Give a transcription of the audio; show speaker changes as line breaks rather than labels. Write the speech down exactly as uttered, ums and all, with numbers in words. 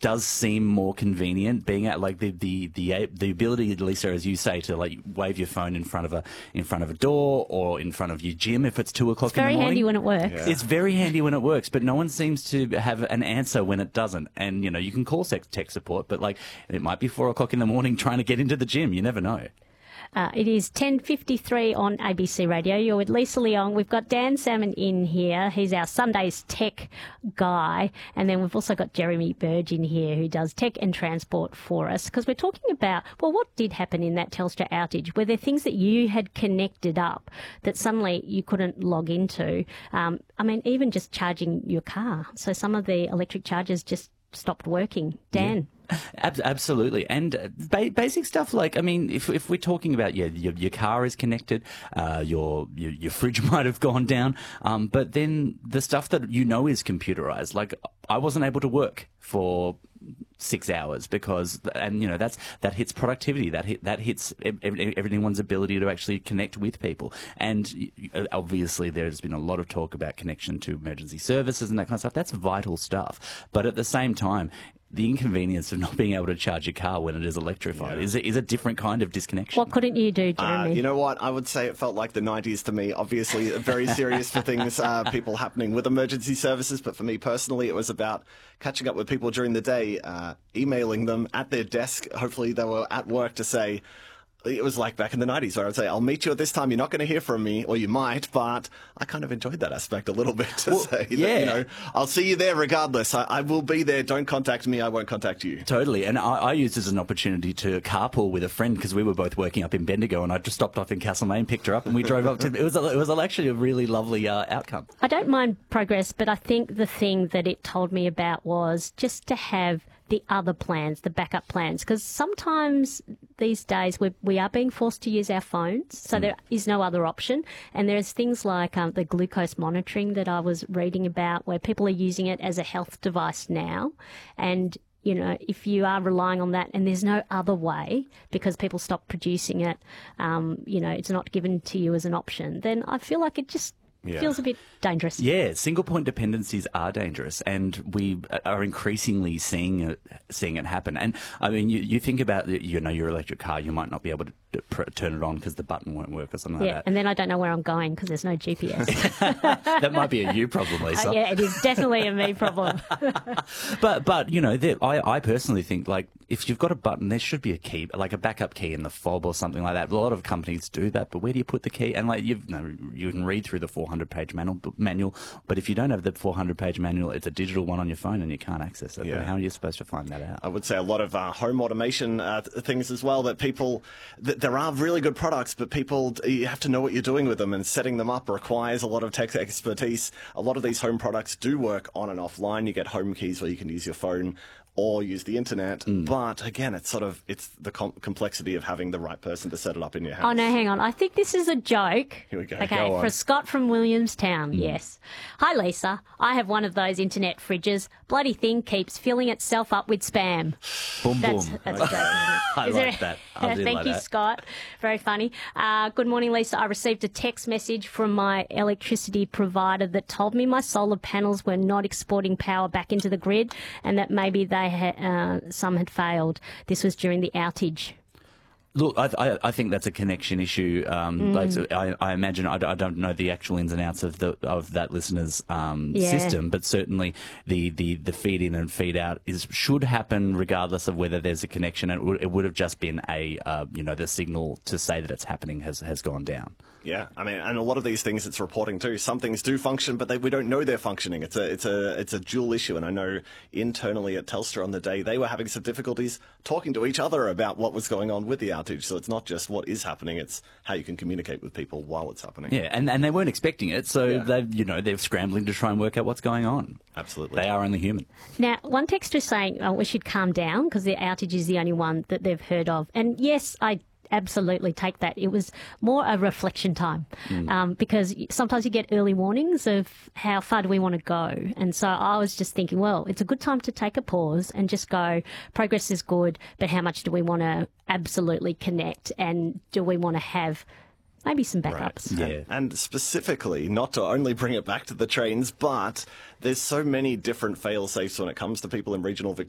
does seem more convenient being at like the the the the ability, Lisa, as you say, to like wave your phone in front of a in front of a door or in front of your gym if it's two o'clock
It's
in the
very
morning.
handy when it works.
Yeah.
It's very handy when it works, but no one seems to have an answer when it doesn't. And you know, you can call tech tech support, but like it might be four o'clock in the morning trying to get into the gym. You never know.
Uh, it is ten fifty-three on A B C Radio. You're with Lisa Leong. We've got Dan Salmon in here. He's our Sundays tech guy. And then we've also got Jeremy Burge in here who does tech and transport for us. Because we're talking about, well, what did happen in that Telstra outage? Were there things that you had connected up that suddenly you couldn't log into? Um, I mean, even just charging your car. So some of the electric chargers just stopped working. Dan?
Yeah. Ab- absolutely, and uh, ba- basic stuff like, I mean, if if we're talking about, yeah, your, your car is connected, uh, your, your your fridge might have gone down, um, but then the stuff that you know is computerized, like I wasn't able to work for six hours because, and you know, that's that hits productivity, that hit, that hits everyone's ability to actually connect with people, and obviously there's been a lot of talk about connection to emergency services and that kind of stuff. That's vital stuff, but at the same time, the inconvenience of not being able to charge your car when it is electrified yeah. is, a, is a different kind of disconnection.
What couldn't you do, Jeremy?
Uh, you know what? I would say it felt like the nineties to me. Obviously, very serious for things, uh, people happening with emergency services. But for me personally, it was about catching up with people during the day, uh, emailing them at their desk. Hopefully they were at work to say, it was like back in the nineties where I would say, I'll meet you at this time. You're not going to hear from me, or you might, but I kind of enjoyed that aspect a little bit to
well,
say
yeah.
that, you know, I'll see you there regardless. I, I will be there. Don't contact me. I won't contact you.
Totally. And I, I used it as an opportunity to carpool with a friend because we were both working up in Bendigo, and I just stopped off in Castlemaine, picked her up, and we drove up to, it was, a, it was actually a really lovely uh, outcome.
I don't mind progress, but I think the thing that it told me about was just to have the other plans, the backup plans, because sometimes these days we we are being forced to use our phones, so mm. there is no other option. And there's things like um, the glucose monitoring that I was reading about, where people are using it as a health device now. And you know, if you are relying on that and there's no other way because people stop producing it, um, you know, it's not given to you as an option, then I feel like it just Yeah. feels a bit dangerous.
Yeah, single point dependencies are dangerous, and we are increasingly seeing it, seeing it happen. And I mean, you, you think about, you know, your electric car, you might not be able to pr- turn it on because the button won't work or something
yeah,
like that.
and then I don't know where I'm going because there's no G P S.
That might be a you problem, Lisa.
Uh, yeah, it is definitely a me problem.
but but you know, there, I I personally think, like, if you've got a button, there should be a key, like a backup key in the fob or something like that. A lot of companies do that, but where do you put the key? And like, you've, you know, you can read through the four hundred page manual, manual, but if you don't have the four hundred page manual, it's a digital one on your phone and you can't access it. Yeah. How are you supposed to find that out?
I would say a lot of uh, home automation uh, th- things as well, that people, th- there are really good products, but people, you have to know what you're doing with them, and setting them up requires a lot of tech expertise. A lot of these home products do work on and offline. You get home keys where you can use your phone or use the internet, mm. but again, it's sort of, it's the com- complexity of having the right person to set it up in your house.
Oh no, hang on. I think this is a joke.
Here we go.
Okay,
go
for Scott from Williamstown, mm. yes. Hi Lisa, I have one of those internet fridges. Bloody thing keeps filling itself up with spam.
Boom,
that's,
boom.
That's a joke, isn't it?
I
is
like
there...
that. I
Thank
like
you,
that.
Scott. Very funny. Uh, good morning, Lisa. I received a text message from my electricity provider that told me my solar panels were not exporting power back into the grid, and that maybe they had, uh, some had failed. This was during the outage.
Look, I, I, I think that's a connection issue. Um,
Mm.
like, so I, I imagine, I, I don't know the actual ins and outs of the of that listener's um,
Yeah.
system, but certainly the, the, the feed in and feed out is should happen regardless of whether there's a connection. It would, it would have just been a uh, you know, the signal to say that it's happening has has gone down.
Yeah, I mean, and a lot of these things it's reporting too. Some things do function, but they, we don't know they're functioning. It's a it's a it's a dual issue, and I know internally at Telstra on the day they were having some difficulties talking to each other about what was going on with the outage. So it's not just what is happening; it's how you can communicate with people while it's happening.
Yeah, and, and they weren't expecting it, so
Yeah.
they you know they're scrambling to try and work out what's going on.
Absolutely,
they are only human.
Now, one texter is saying oh, we should calm down because the outage is the only one that they've heard of. And yes, I absolutely take that. It was more a reflection time mm. um, because sometimes you get early warnings of how far do we want to go. And so I was just thinking, well, it's a good time to take a pause and just go, progress is good, but how much do we want to absolutely connect, and do we want to have maybe some backups?
Right. Yeah.
And specifically, not to only bring it back to the trains, but there's so many different fail-safes when it comes to people in regional Victoria.